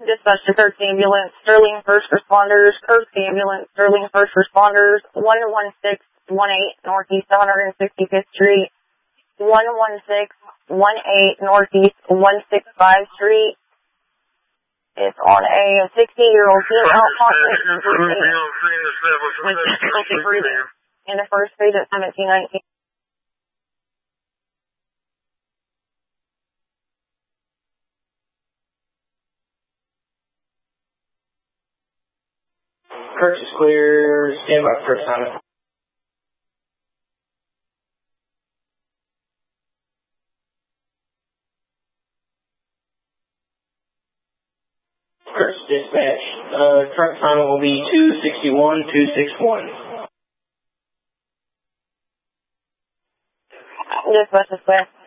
Dispatch to Kirk Ambulance, Sterling First Responders, Kirk Ambulance, Sterling First Responders, 11618 Northeast 165th Street, 11618 Northeast 165th Street. It's on a 60-year-old female with difficulty breathing in the first phase at 1719. Kirk is clear. Stand by for assignment. Kirk's dispatch. Current assignment will be 261-261. Dispatch is clear.